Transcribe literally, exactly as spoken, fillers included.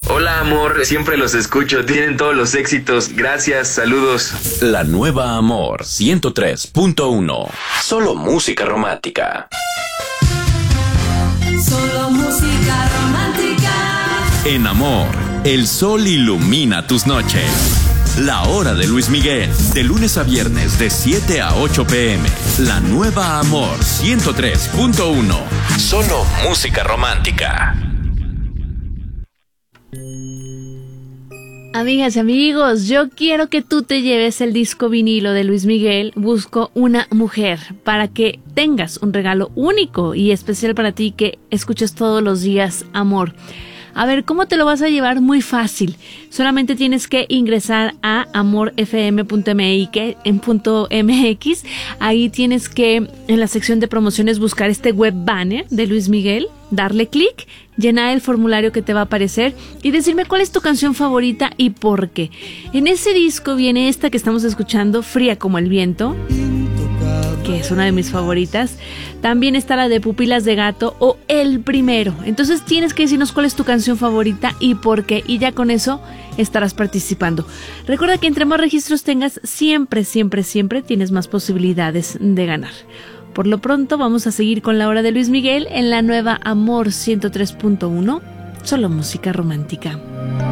Hola, amor, siempre los escucho, tienen todos los éxitos. Gracias, saludos. La nueva Amor ciento tres punto uno. Solo música romántica. Solo música romántica. En Amor, el sol ilumina tus noches. La hora de Luis Miguel, de lunes a viernes de siete a ocho pm. La nueva Amor ciento tres punto uno. Solo música romántica. Amigas y amigos, yo quiero que tú te lleves el disco vinilo de Luis Miguel, Busco una mujer, para que tengas un regalo único y especial para ti que escuches todos los días Amor. A ver, ¿cómo te lo vas a llevar? Muy fácil. Solamente tienes que ingresar a amor f m punto m x, en punto m x. Ahí tienes que, en la sección de promociones, buscar este web banner de Luis Miguel, darle clic, llenar el formulario que te va a aparecer y decirme cuál es tu canción favorita y por qué. En ese disco viene esta que estamos escuchando, Fría como el viento, que es una de mis favoritas. También está la de Pupilas de Gato o El Primero. Entonces tienes que decirnos cuál es tu canción favorita y por qué, y ya con eso estarás participando. Recuerda que entre más registros tengas, siempre, siempre, siempre tienes más posibilidades de ganar. Por lo pronto vamos a seguir con la hora de Luis Miguel en la nueva Amor ciento tres punto uno, solo música romántica.